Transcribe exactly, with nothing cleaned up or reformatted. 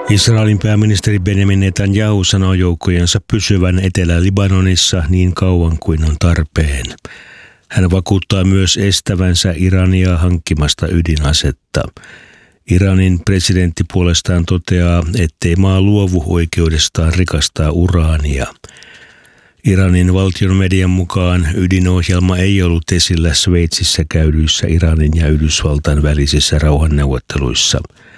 Israelin pääministeri Benjamin Netanyahu sanoo joukkojensa pysyvän Etelä-Libanonissa niin kauan kuin on tarpeen. Hän vakuuttaa myös estävänsä Irania hankkimasta ydinasetta. Iranin presidentti puolestaan toteaa, ettei maa luovu oikeudestaan rikastaa uraania. Iranin valtion median mukaan ydinohjelma ei ollut esillä Sveitsissä käydyissä Iranin ja Yhdysvaltain välisissä rauhanneuvotteluissa.